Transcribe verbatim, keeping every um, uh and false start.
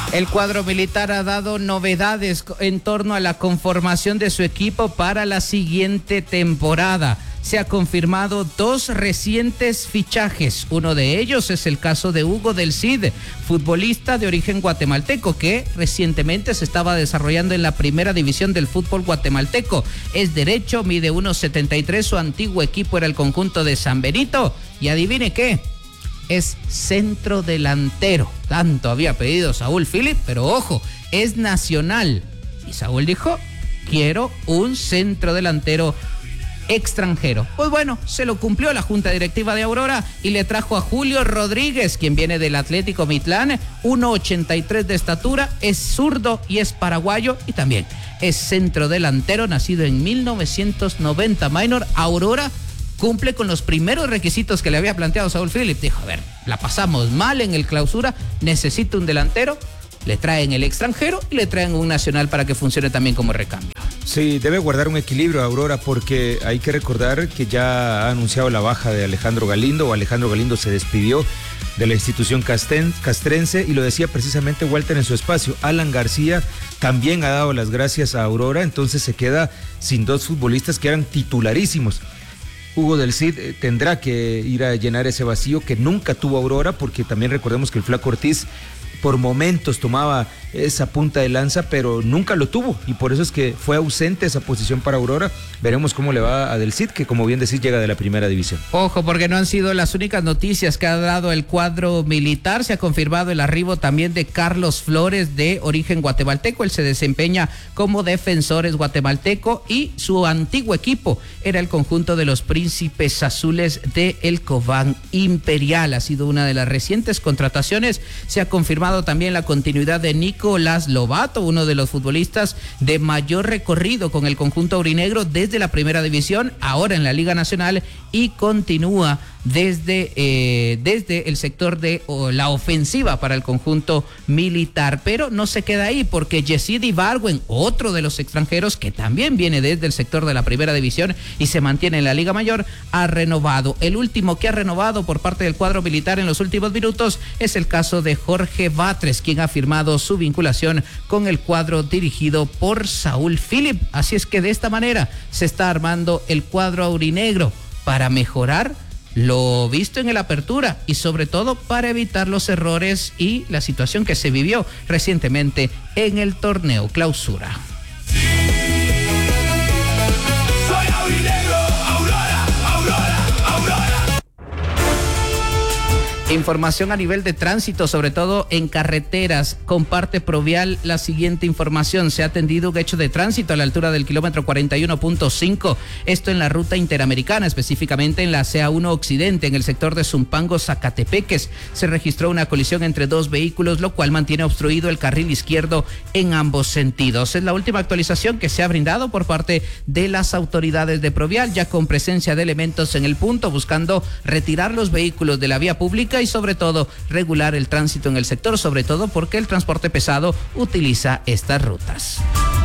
El cuadro militar ha dado novedades en torno a la conformación de su equipo para la siguiente temporada. Se ha confirmado dos recientes fichajes. Uno de ellos es el caso de Hugo del Cid, futbolista de origen guatemalteco que recientemente se estaba desarrollando en la primera división del fútbol guatemalteco. Es derecho, mide uno setenta y tres, su antiguo equipo era el conjunto de San Benito. Y adivine qué, es centro delantero. Tanto había pedido Saúl Philip, pero ojo, es nacional. Y Saúl dijo, quiero un centro delantero extranjero. Pues bueno, se lo cumplió la junta directiva de Aurora y le trajo a Julio Rodríguez, quien viene del Atlético Mitlán, uno ochenta y tres de estatura, es zurdo y es paraguayo y también es centro delantero, nacido en mil novecientos noventa. Minor, Aurora cumple con los primeros requisitos que le había planteado Saúl Philip. Dijo, a ver, la pasamos mal en el clausura, necesito un delantero. Le traen el extranjero y le traen un nacional para que funcione también como recambio. Sí, debe guardar un equilibrio Aurora, porque hay que recordar que ya ha anunciado la baja de Alejandro Galindo, o Alejandro Galindo se despidió de la institución casten, castrense, y lo decía precisamente Walter en su espacio. Alan García también ha dado las gracias a Aurora, entonces se queda sin dos futbolistas que eran titularísimos. Hugo del Cid tendrá que ir a llenar ese vacío que nunca tuvo Aurora, porque también recordemos que el Flaco Ortiz por momentos tomaba esa punta de lanza, pero nunca lo tuvo, y por eso es que fue ausente esa posición para Aurora. Veremos cómo le va a Del Cid, que como bien decís llega de la primera división. Ojo, porque no han sido las únicas noticias que ha dado el cuadro militar. Se ha confirmado el arribo también de Carlos Flores, de origen guatemalteco. Él se desempeña como defensores guatemalteco y su antiguo equipo era el conjunto de los Príncipes Azules de El Cobán Imperial. Ha sido una de las recientes contrataciones. Se ha confirmado también la continuidad de Nicolás Lobato, uno de los futbolistas de mayor recorrido con el conjunto aurinegro desde la primera división, ahora en la Liga Nacional, y continúa desde, eh, desde el sector de oh, la ofensiva para el conjunto militar. Pero no se queda ahí, porque Yesid Ibargüen, otro de los extranjeros que también viene desde el sector de la primera división y se mantiene en la Liga Mayor, ha renovado. El último que ha renovado por parte del cuadro militar en los últimos minutos es el caso de Jorge Batres, quien ha firmado su vinculación con el cuadro dirigido por Saúl Philip. Así es que de esta manera se está armando el cuadro aurinegro para mejorar lo visto en el Apertura y sobre todo para evitar los errores y la situación que se vivió recientemente en el torneo Clausura. Soy aurinegro, Aurora, Aurora, Aurora. Información a nivel de tránsito, sobre todo en carreteras. Comparte Provial la siguiente información. Se ha atendido un hecho de tránsito a la altura del kilómetro cuarenta y uno punto cinco. Esto en la ruta interamericana, específicamente en la C A uno Occidente, en el sector de Zumpango, Zacatepeques. Se registró una colisión entre dos vehículos, lo cual mantiene obstruido el carril izquierdo en ambos sentidos. Es la última actualización que se ha brindado por parte de las autoridades de Provial, ya con presencia de elementos en el punto, buscando retirar los vehículos de la vía pública y sobre todo regular el tránsito en el sector, sobre todo porque el transporte pesado utiliza estas rutas.